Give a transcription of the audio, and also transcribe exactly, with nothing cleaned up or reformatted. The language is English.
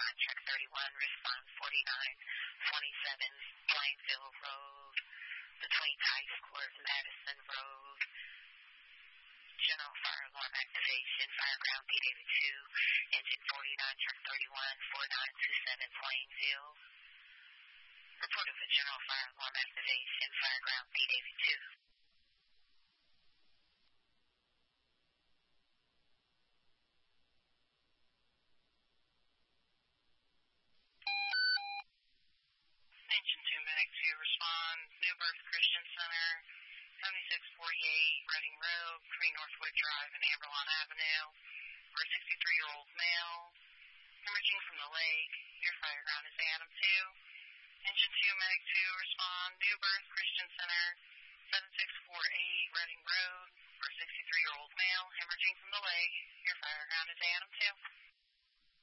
forty-nine, truck thirty-one, respond forty-nine twenty-seven, Plainville Road, between Tice Court and Madison Road. General fire alarm activation, fireground P W two, engine forty-nine, truck thirty-one, forty-nine twenty-seven, Plainville. Report of a general fire alarm activation, fireground P W two. Engine two, Medic two, respond, New Birth Christian Center, seventy-six forty-eight, Reading Road, between Northwood Drive and Amberlawn Avenue, for a sixty-three-year-old male, emerging from the lake. Your fire ground is Adam two. Engine two, Medic two, respond, New Birth Christian Center, seventy-six forty-eight, Reading Road, for a sixty-three-year-old male, emerging from the lake. Your fire ground is Adam two.